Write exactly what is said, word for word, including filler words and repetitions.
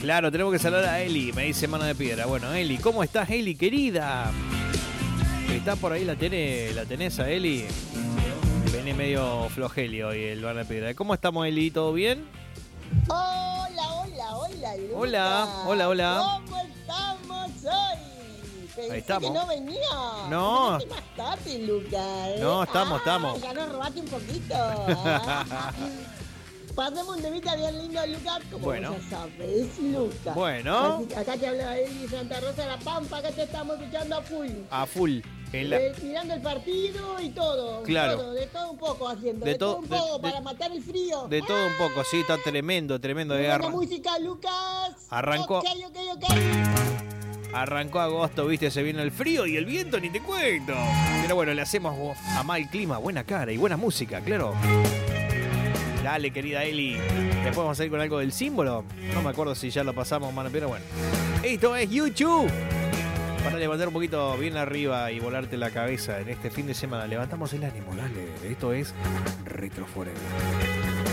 Claro, tenemos que saludar a Eli, me dice Mano de Piedra. Bueno, Eli, ¿cómo estás, Eli, querida? ¿Está por ahí? ¿La tenés, la tenés a Eli? Viene medio flogelio hoy el Mano de Piedra. ¿Cómo estamos, Eli? ¿Todo bien? Hola, hola, hola, Lucas. Hola, hola, hola. ¿Cómo estamos hoy? Pensé Ahí estamos. que no venía. No. Veniste más tarde, Lucas. ¿eh? No, estamos, ah, estamos. Ya nos robaste un poquito. Ah. Pasemos un temita bien lindo, Lucas, como Bueno. vos ya sabes, Lucas. Bueno. Así que acá te habla Eli Santa Rosa de la Pampa, acá te estamos escuchando a full. A full. En la... Eh, mirando el partido y todo. Claro. Todo, de todo un poco haciendo. De De, todo to- un de- poco de- para matar el frío. De todo un poco, sí, está tremendo, tremendo. Muy Eh, buena arran- música, Lucas. Arrancó. Ok, ok, ok. Arrancó agosto, viste, se viene el frío y el viento, ni te cuento. Pero bueno, le hacemos a mal clima, buena cara y buena música, claro. Dale, querida Eli. Después vamos a ir con algo del símbolo. No me acuerdo si ya lo pasamos, mano, pero bueno. Esto es YouTube. Para levantar un poquito bien arriba y volarte la cabeza en este fin de semana. Levantamos el ánimo, dale. Esto es Retro Forever.